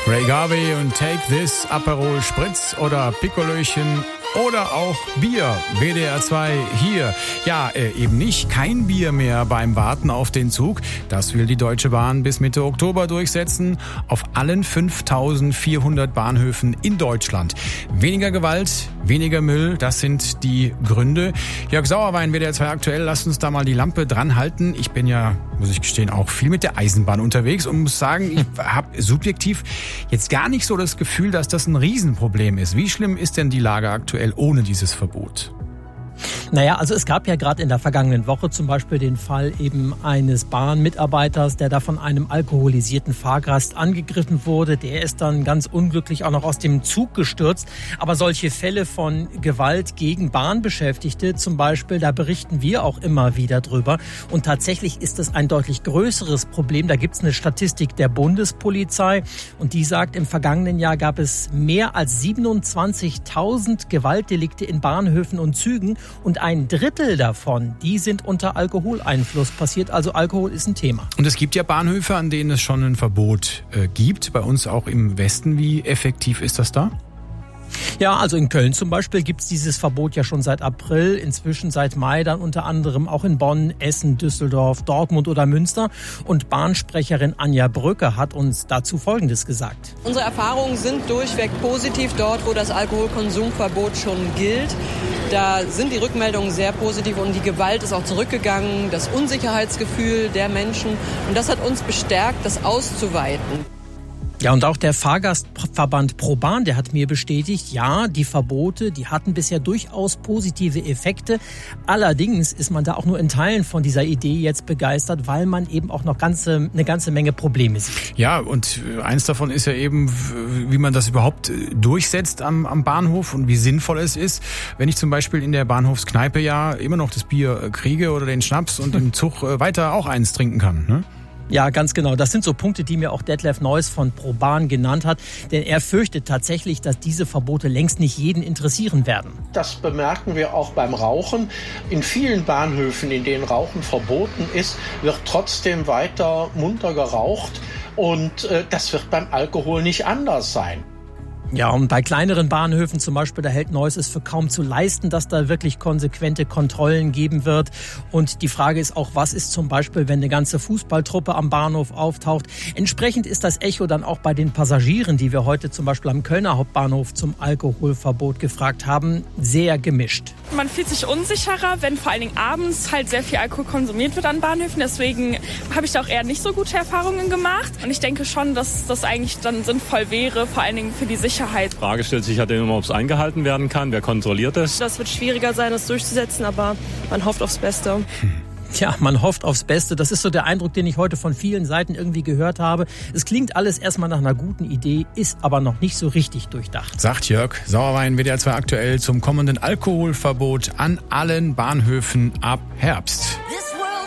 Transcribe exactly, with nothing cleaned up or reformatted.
Ray Garvey und Take This, Aperol Spritz oder Piccolöchen oder auch Bier. W D R zwei hier. Ja, äh, eben nicht. Kein Bier mehr beim Warten auf den Zug. Das will die Deutsche Bahn bis Mitte Oktober durchsetzen. Auf allen fünftausendvierhundert Bahnhöfen in Deutschland. Weniger Gewalt, weniger Müll, das sind die Gründe. Jörg Sauerwein, W D R zwei aktuell. Lasst uns da mal die Lampe dran halten. Ich bin ja, muss ich gestehen, auch viel mit der Eisenbahn unterwegs und muss sagen, ich habe subjektiv jetzt gar nicht so das Gefühl, dass das ein Riesenproblem ist. Wie schlimm ist denn die Lage aktuell ohne dieses Verbot? Naja, also es gab ja gerade in der vergangenen Woche zum Beispiel den Fall eben eines Bahnmitarbeiters, der da von einem alkoholisierten Fahrgast angegriffen wurde. Der ist dann ganz unglücklich auch noch aus dem Zug gestürzt. Aber solche Fälle von Gewalt gegen Bahnbeschäftigte zum Beispiel, da berichten wir auch immer wieder drüber. Und tatsächlich ist es ein deutlich größeres Problem. Da gibt es eine Statistik der Bundespolizei und die sagt, im vergangenen Jahr gab es mehr als siebenundzwanzigtausend Gewaltdelikte in Bahnhöfen und Zügen. Und ein Drittel davon, die sind unter Alkoholeinfluss passiert. Also Alkohol ist ein Thema. Und es gibt ja Bahnhöfe, an denen es schon ein Verbot äh, gibt. Bei uns auch im Westen. Wie effektiv ist das da? Ja, also in Köln zum Beispiel gibt's dieses Verbot ja schon seit April, inzwischen seit Mai dann unter anderem auch in Bonn, Essen, Düsseldorf, Dortmund oder Münster. Und Bahnsprecherin Anja Brücke hat uns dazu Folgendes gesagt. Unsere Erfahrungen sind durchweg positiv dort, wo das Alkoholkonsumverbot schon gilt. Da sind die Rückmeldungen sehr positiv und die Gewalt ist auch zurückgegangen, das Unsicherheitsgefühl der Menschen. Und das hat uns bestärkt, das auszuweiten. Ja, und auch der Fahrgastverband ProBahn, der hat mir bestätigt, ja, die Verbote, die hatten bisher durchaus positive Effekte. Allerdings ist man da auch nur in Teilen von dieser Idee jetzt begeistert, weil man eben auch noch ganze, eine ganze Menge Probleme sieht. Ja, und eins davon ist ja eben, wie man das überhaupt durchsetzt am, am Bahnhof und wie sinnvoll es ist. Wenn ich zum Beispiel in der Bahnhofskneipe ja immer noch das Bier kriege oder den Schnaps und im Zug weiter auch eins trinken kann, ne? Ja, ganz genau. Das sind so Punkte, die mir auch Detlef Neuss von ProBahn genannt hat. Denn er fürchtet tatsächlich, dass diese Verbote längst nicht jeden interessieren werden. Das bemerken wir auch beim Rauchen. In vielen Bahnhöfen, in denen Rauchen verboten ist, wird trotzdem weiter munter geraucht. Und äh, das wird beim Alkohol nicht anders sein. Ja, und bei kleineren Bahnhöfen zum Beispiel, da hält Neuss es für kaum zu leisten, dass da wirklich konsequente Kontrollen geben wird. Und die Frage ist auch, was ist zum Beispiel, wenn eine ganze Fußballtruppe am Bahnhof auftaucht? Entsprechend ist das Echo dann auch bei den Passagieren, die wir heute zum Beispiel am Kölner Hauptbahnhof zum Alkoholverbot gefragt haben, sehr gemischt. Man fühlt sich unsicherer, wenn vor allen Dingen abends halt sehr viel Alkohol konsumiert wird an Bahnhöfen. Deswegen habe ich da auch eher nicht so gute Erfahrungen gemacht. Und ich denke schon, dass das eigentlich dann sinnvoll wäre, vor allen Dingen für die Sicherheit. Die Frage stellt sich halt immer, ob es eingehalten werden kann. Wer kontrolliert das? Das wird schwieriger sein, das durchzusetzen, aber man hofft aufs Beste. Tja, man hofft aufs Beste. Das ist so der Eindruck, den ich heute von vielen Seiten irgendwie gehört habe. Es klingt alles erstmal nach einer guten Idee, ist aber noch nicht so richtig durchdacht. Sagt Jörg Sauerwein, W D R zwei aktuell zum kommenden Alkoholverbot an allen Bahnhöfen ab Herbst.